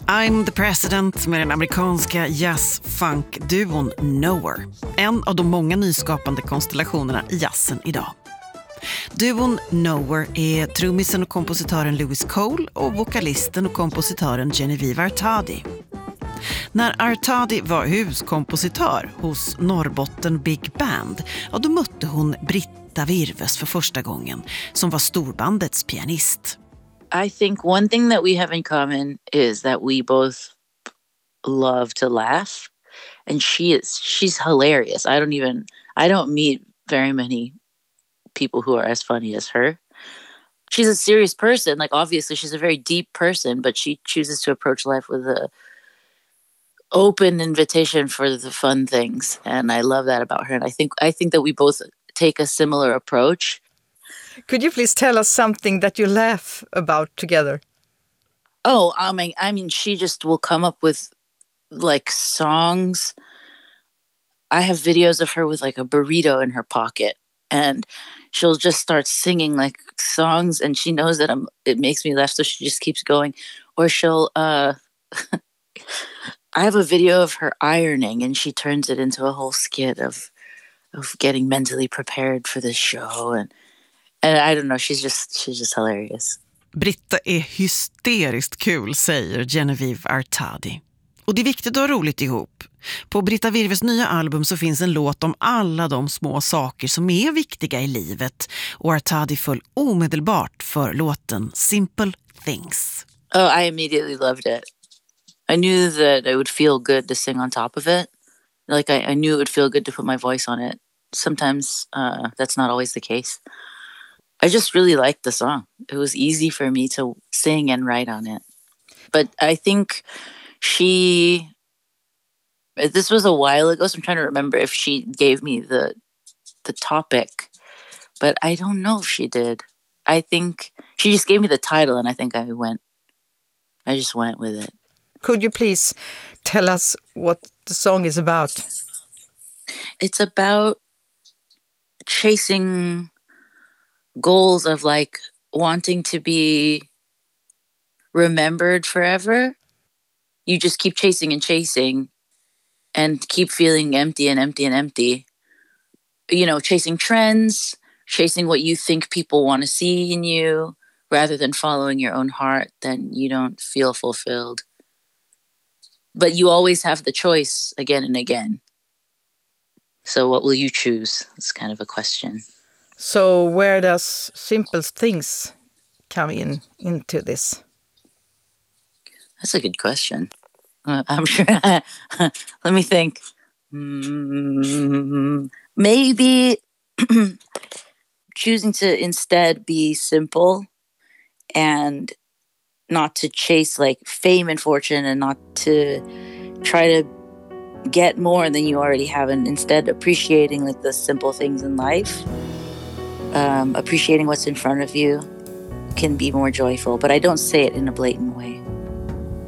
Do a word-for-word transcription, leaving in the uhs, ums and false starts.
I'm the President med den amerikanska jazz-funk-duon Nowhere. En av de många nyskapande konstellationerna i jazzen idag. Duon Nowhere är trummisen och kompositören Lewis Cole och vokalisten och kompositören Genevieve Artadi. När Artadi var huskompositör hos Norrbotten Big Band, ja, då mötte hon Britta Virves för första gången, som var storbandets pianist. I think one thing that we have in common is that we both love to laugh, and she is she's hilarious. I don't even I don't meet very many people who are as funny as her. She's a serious person. Like, obviously she's a very deep person, but she chooses to approach life with a open invitation for the fun things, and I love that about her. And I think I think that we both take a similar approach. Could you please tell us something that you laugh about together? Oh, I mean, I mean, she just will come up with like songs. I have videos of her with like a burrito in her pocket, and she'll just start singing like songs, and she knows that I'm, it makes me laugh, so she just keeps going. Or she'll, uh, I have a video of her ironing, and she turns it into a whole skit of, of getting mentally prepared for this show, and And I don't know, she's just she's just hilarious. Britta är hysteriskt kul, säger Genevieve Artadi. Och det är viktigt att ha roligt ihop. På Britta Virves nya album så finns en låt om alla de små saker som är viktiga i livet. Och Artadi föll omedelbart för låten Simple Things. Oh, I immediately loved it. I knew that it would feel good to sing on top of it. Like, I, I knew it would feel good to put my voice on it. Sometimes uh, that's not always the case. I just really liked the song. It was easy for me to sing and write on it. But I think she, this was a while ago, so I'm trying to remember if she gave me the the topic. But I don't know if she did. I think she just gave me the title, and I think I went, I just went with it. Could you please tell us what the song is about? It's about chasing goals of like wanting to be remembered forever. You just keep chasing and chasing and keep feeling empty and empty and empty. You know, chasing trends, chasing what you think people want to see in you, rather than following your own heart, then you don't feel fulfilled. But you always have the choice again and again. So what will you choose? It's kind of a question. So where does Simple Things come in into this? That's a good question. Uh, I'm sure. Let me think. Mm, maybe choosing to instead be simple and not to chase like fame and fortune, and not to try to get more than you already have, and instead appreciating like the simple things in life. Um, appreciating what's in front of you can be more joyful, but I don't say it in a blatant way.